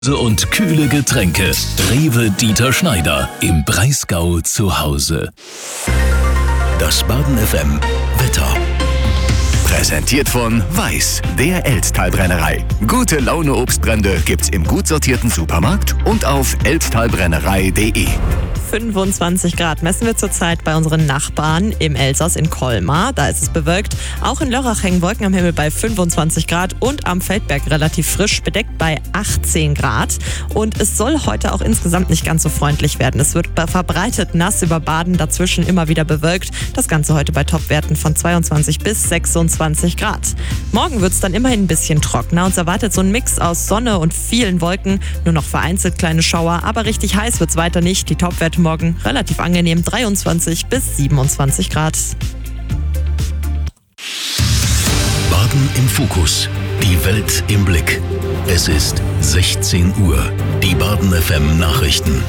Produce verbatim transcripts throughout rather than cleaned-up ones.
Und kühle Getränke. Rewe Dieter Schneider im Breisgau zu Hause. Das Baden F M Wetter. Präsentiert von Weiß, der Elztal-Brennerei. Gute Laune Obstbrände gibt's im gut sortierten Supermarkt und auf elztalbrennerei punkt de. fünfundzwanzig Grad messen wir zurzeit bei unseren Nachbarn im Elsass in Colmar. Da ist es bewölkt. Auch in Lörrach hängen Wolken am Himmel bei fünfundzwanzig Grad und am Feldberg relativ frisch, bedeckt bei achtzehn Grad. Und es soll heute auch insgesamt nicht ganz so freundlich werden. Es wird verbreitet nass über Baden, dazwischen immer wieder bewölkt. Das Ganze heute bei Topwerten von zweiundzwanzig bis sechsundzwanzig Grad. Morgen wird es dann immerhin ein bisschen trockener. Uns erwartet so ein Mix aus Sonne und vielen Wolken. Nur noch vereinzelt kleine Schauer, aber richtig heiß wird es weiter nicht. Die Topwerte morgen relativ angenehm, dreiundzwanzig bis siebenundzwanzig Grad. Baden im Fokus. Die Welt im Blick. Es ist sechzehn Uhr. Die Baden F M Nachrichten.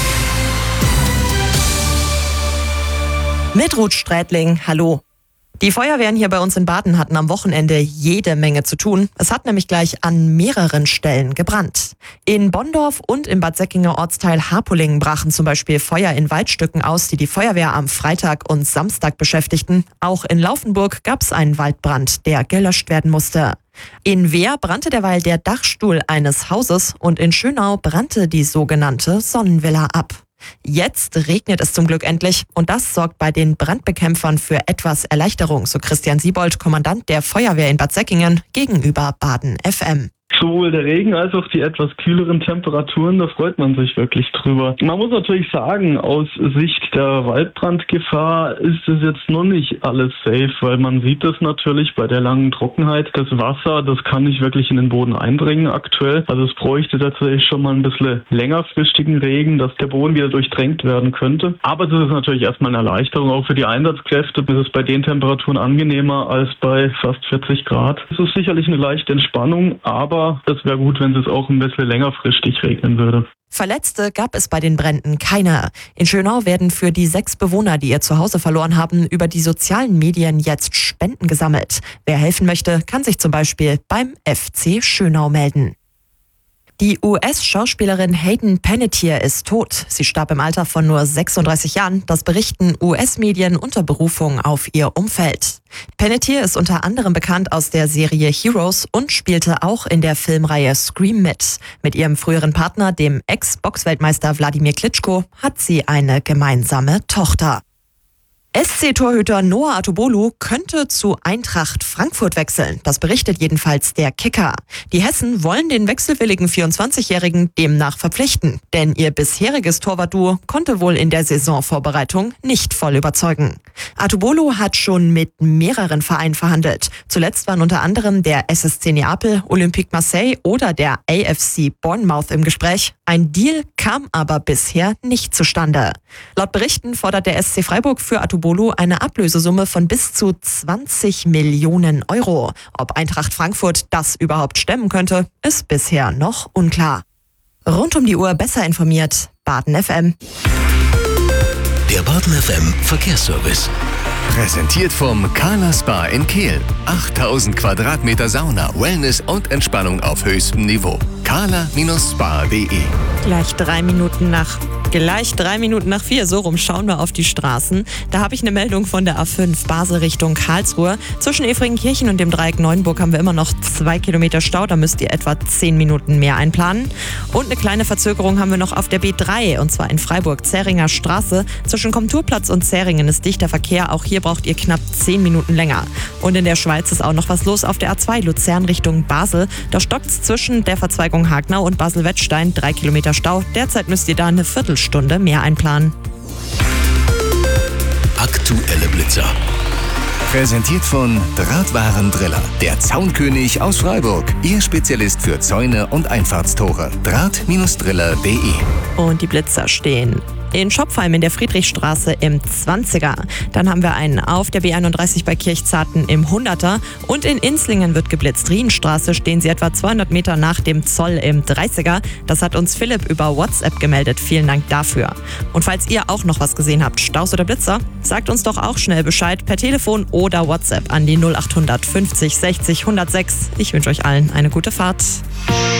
Mit Ruth Strätling, hallo. Die Feuerwehren hier bei uns in Baden hatten am Wochenende jede Menge zu tun. Es hat nämlich gleich an mehreren Stellen gebrannt. In Bonndorf und im Bad Säckinger Ortsteil Harpolingen brachen zum Beispiel Feuer in Waldstücken aus, die die Feuerwehr am Freitag und Samstag beschäftigten. Auch in Laufenburg gab es einen Waldbrand, der gelöscht werden musste. In Wehr brannte derweil der Dachstuhl eines Hauses und in Schönau brannte die sogenannte Sonnenvilla ab. Jetzt regnet es zum Glück endlich und das sorgt bei den Brandbekämpfern für etwas Erleichterung, so Christian Siebold, Kommandant der Feuerwehr in Bad Säckingen, gegenüber Baden F M. Sowohl der Regen als auch die etwas kühleren Temperaturen, da freut man sich wirklich drüber. Man muss natürlich sagen, aus Sicht der Waldbrandgefahr ist es jetzt noch nicht alles safe, weil man sieht es natürlich bei der langen Trockenheit. Das Wasser, das kann nicht wirklich in den Boden eindringen aktuell. Also es bräuchte tatsächlich schon mal ein bisschen längerfristigen Regen, dass der Boden wieder durchdrängt werden könnte. Aber das ist natürlich erstmal eine Erleichterung. Auch für die Einsatzkräfte ist es bei den Temperaturen angenehmer als bei fast vierzig Grad. Es ist sicherlich eine leichte Entspannung, aber das wäre gut, wenn es auch ein bisschen längerfristig regnen würde. Verletzte gab es bei den Bränden keine. In Schönau werden für die sechs Bewohner, die ihr Zuhause verloren haben, über die sozialen Medien jetzt Spenden gesammelt. Wer helfen möchte, kann sich zum Beispiel beim F C Schönau melden. Die U S-Schauspielerin Hayden Panettiere ist tot. Sie starb im Alter von nur sechsunddreißig Jahren. Das berichten U S-Medien unter Berufung auf ihr Umfeld. Panettiere ist unter anderem bekannt aus der Serie Heroes und spielte auch in der Filmreihe Scream mit. Mit ihrem früheren Partner, dem Ex-Boxweltmeister Wladimir Klitschko, hat sie eine gemeinsame Tochter. S C-Torhüter Noah Atubolu könnte zu Eintracht Frankfurt wechseln. Das berichtet jedenfalls der Kicker. Die Hessen wollen den wechselwilligen vierundzwanzigjährigen demnach verpflichten. Denn ihr bisheriges Torwartduo konnte wohl in der Saisonvorbereitung nicht voll überzeugen. Atubolu hat schon mit mehreren Vereinen verhandelt. Zuletzt waren unter anderem der S S C Neapel, Olympique Marseille oder der A F C Bournemouth im Gespräch. Ein Deal kam aber bisher nicht zustande. Laut Berichten fordert der S C Freiburg für Atubolu eine Ablösesumme von bis zu zwanzig Millionen Euro. Ob Eintracht Frankfurt das überhaupt stemmen könnte, ist bisher noch unklar. Rund um die Uhr besser informiert, Baden F M. Der Baden F M Verkehrsservice. Präsentiert vom Kala Spa in Kehl. achttausend Quadratmeter Sauna, Wellness und Entspannung auf höchstem Niveau. kala Spa punkt de. Gleich drei Minuten nach Gleich drei Minuten nach vier, so rum schauen wir auf die Straßen. Da habe ich eine Meldung von der A fünf, Basel Richtung Karlsruhe. Zwischen Efringenkirchen und dem Dreieck Neuenburg haben wir immer noch zwei Kilometer Stau. Da müsst ihr etwa zehn Minuten mehr einplanen. Und eine kleine Verzögerung haben wir noch auf der B drei, und zwar in Freiburg, Zähringer Straße. Zwischen Komturplatz und Zähringen ist dichter Verkehr. Auch hier braucht ihr knapp zehn Minuten länger. Und in der Schweiz ist auch noch was los auf der A zwei, Luzern Richtung Basel. Da stockt es zwischen der Verzweigung Hagnau und Basel-Wettstein, drei Kilometer Stau. Derzeit müsst ihr da eine Viertelstunde mehr einplanen. Aktuelle Blitzer. Präsentiert von Drahtwaren Driller, der Zaunkönig aus Freiburg. Ihr Spezialist für Zäune und Einfahrtstore. Draht Driller punkt de. Und die Blitzer stehen in Schopfheim in der Friedrichstraße im zwanziger. Dann haben wir einen auf der B einunddreißig bei Kirchzarten im hunderter. Und in Inslingen wird geblitzt. Rienstraße stehen sie etwa zweihundert Meter nach dem Zoll im dreißiger. Das hat uns Philipp über WhatsApp gemeldet. Vielen Dank dafür. Und falls ihr auch noch was gesehen habt, Staus oder Blitzer, sagt uns doch auch schnell Bescheid per Telefon oder WhatsApp an die null achthundert fünfzig sechzig hundertsechs. Ich wünsche euch allen eine gute Fahrt.